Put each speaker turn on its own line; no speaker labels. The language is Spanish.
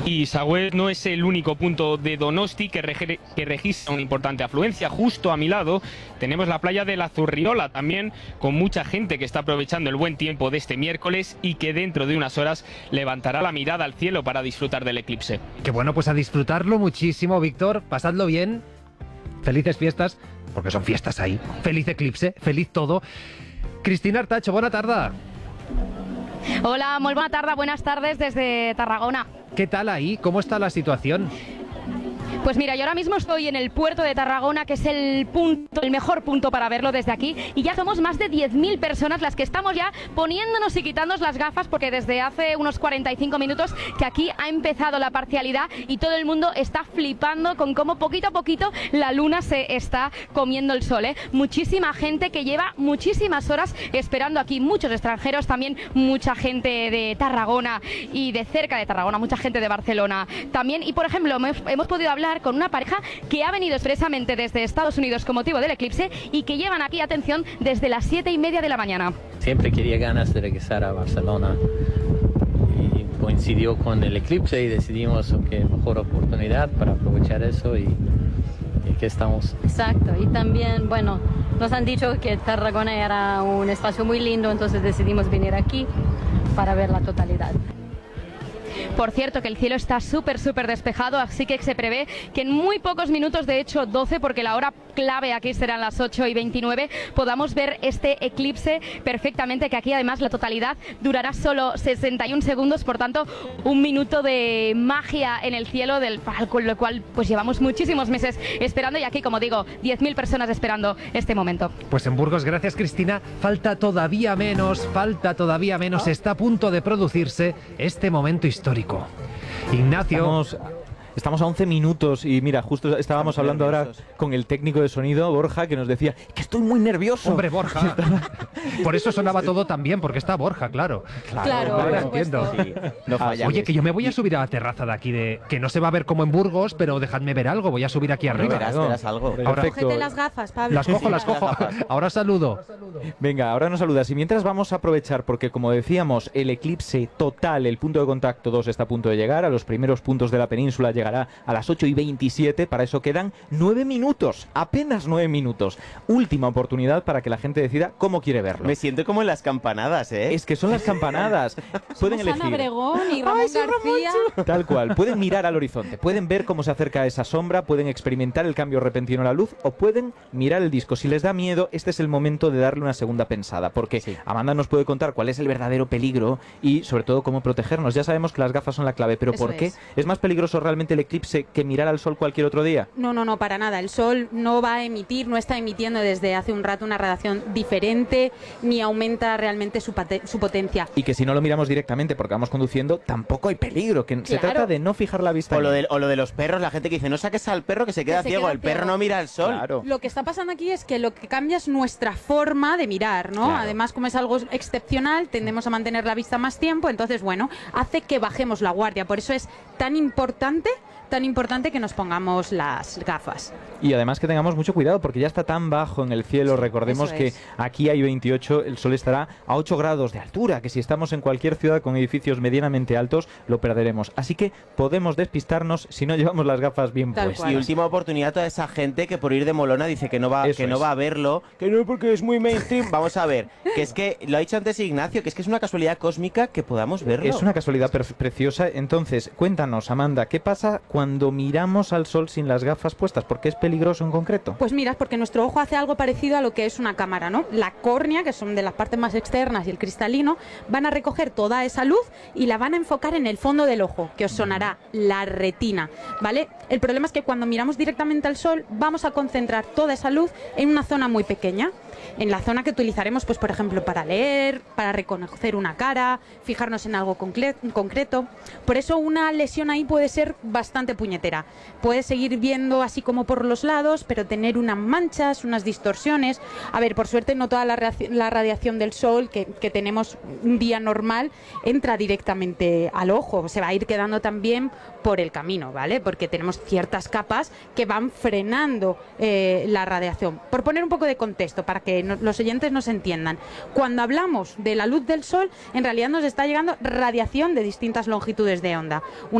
Y Sagüez no es el único punto de Donosti que registra una importante afluencia. Justo a mi lado tenemos la playa de la Zurriola, también con mucha gente que está aprovechando el buen tiempo de este miércoles y que dentro de unas horas levantará la mirada al cielo para disfrutar del eclipse.
Qué bueno, pues a disfrutarlo muchísimo, Víctor. Pasadlo bien. Felices fiestas, porque son fiestas ahí. Feliz eclipse, feliz todo. Cristina Artacho, buena tarde.
Hola, muy buena tarde, buenas tardes desde Tarragona.
¿Qué tal ahí? ¿Cómo está la situación?
Pues mira, yo ahora mismo estoy en el puerto de Tarragona, que es el mejor punto para verlo desde aquí, y ya somos más de 10.000 personas las que estamos ya poniéndonos y quitándonos las gafas, porque desde hace unos 45 minutos que aquí ha empezado la parcialidad y todo el mundo está flipando con cómo poquito a poquito la luna se está comiendo el sol, ¿eh? Muchísima gente que lleva muchísimas horas esperando aquí, muchos extranjeros, también mucha gente de Tarragona y de cerca de Tarragona, mucha gente de Barcelona también, y por ejemplo hemos podido hablar con una pareja que ha venido expresamente desde Estados Unidos con motivo del eclipse y que llevan aquí, atención, desde las 7:30 de la mañana.
Siempre quería ganas de regresar a Barcelona y coincidió con el eclipse y decidimos que mejor oportunidad para aprovechar eso y aquí estamos.
Exacto, y también, bueno, nos han dicho que Tarragona era un espacio muy lindo, entonces decidimos venir aquí para ver la totalidad.
Por cierto, que el cielo está súper despejado, así que se prevé que en muy pocos minutos, de hecho 12, porque la hora clave aquí serán las 8:29, podamos ver este eclipse perfectamente, que aquí además la totalidad durará solo 61 segundos, por tanto, un minuto de magia en el cielo, con lo cual pues llevamos muchísimos meses esperando, y aquí, como digo, 10.000 personas esperando este momento.
Pues en Burgos, gracias Cristina, falta todavía menos, está a punto de producirse este momento histórico. Ignacio.
Estamos a 11 minutos y mira, justo estábamos hablando ahora con el técnico de sonido, Borja, que nos decía que estoy muy nervioso.
Hombre, Borja. Por eso sonaba todo tan bien, porque está Borja, claro.
Claro,
entiendo.
Sí, no falla.
Oye, que yo me voy a subir a la terraza de aquí, que no se va a ver como en Burgos, pero dejadme ver algo, voy a subir aquí arriba.
Verás algo.
Ahora,
Cógete las gafas, Pablo.
las cojo. Ahora saludo.
Venga, ahora nos saludas. Y mientras vamos a aprovechar, porque como decíamos, el eclipse total, el punto de contacto 2 está a punto de llegar, a los primeros puntos de la península llegará a las 8:27, para eso quedan 9 minutos, apenas 9 minutos. Última oportunidad para que la gente decida cómo quiere verlo.
Me siento como en las campanadas, ¿eh?
Es que son las campanadas. Pueden elegir.
Ana Obregón y Ramón García.
Tal cual, pueden mirar al horizonte, pueden ver cómo se acerca esa sombra, pueden experimentar el cambio repentino de la luz o pueden mirar el disco. Si les da miedo, este es el momento de darle una segunda pensada, porque Amanda nos puede contar cuál es el verdadero peligro y sobre todo cómo protegernos. Ya sabemos que las gafas son la clave, pero ¿por qué? ¿Es más peligroso realmente el eclipse que mirar al sol cualquier otro día?
No, para nada. El sol no va a emitir, no está emitiendo desde hace un rato una radiación diferente, ni aumenta realmente su potencia.
Y que si no lo miramos directamente porque vamos conduciendo, tampoco hay peligro, que se trata de no fijar la vista.
O lo de los perros, la gente que dice, no saques al perro que se queda ciego, el perro no mira al sol.
Claro.
Lo que está pasando aquí es que lo que cambia es nuestra forma de mirar, ¿no?
Claro.
Además, como es algo excepcional, tendemos a mantener la vista más tiempo, entonces, bueno, hace que bajemos la guardia. Por eso es tan importante que nos pongamos las gafas.
Y además que tengamos mucho cuidado porque ya está tan bajo en el cielo. Recordemos que aquí hay 28, el sol estará a 8 grados de altura, que si estamos en cualquier ciudad con edificios medianamente altos lo perderemos. Así que podemos despistarnos si no llevamos las gafas bien puestas.
Y última oportunidad a toda esa gente que por ir de molona dice que no va a verlo, que no porque es muy mainstream. Vamos a ver, que es que lo ha dicho antes Ignacio, que es una casualidad cósmica que podamos verlo.
Es una casualidad preciosa. Entonces, cuéntanos, Amanda, ¿qué pasa cuando miramos al sol sin las gafas puestas? ¿Por qué es peligroso en concreto?
Pues mira, porque nuestro ojo hace algo parecido a lo que es una cámara, ¿no? La córnea, que son de las partes más externas, y el cristalino, van a recoger toda esa luz y la van a enfocar en el fondo del ojo, que os sonará la retina, ¿vale? El problema es que cuando miramos directamente al sol, vamos a concentrar toda esa luz en una zona muy pequeña, en la zona que utilizaremos, pues por ejemplo, para leer, para reconocer una cara, fijarnos en algo concreto. Por eso una lesión ahí puede ser bastante puñetera. Puedes seguir viendo así como por los lados, pero tener unas manchas, unas distorsiones. A ver, por suerte no toda la radiación del sol que tenemos un día normal entra directamente al ojo. Se va a ir quedando también por el camino, ¿vale? Porque tenemos ciertas capas que van frenando la radiación. Por poner un poco de contexto, para que los oyentes nos entiendan. Cuando hablamos de la luz del sol, en realidad nos está llegando radiación de distintas longitudes de onda.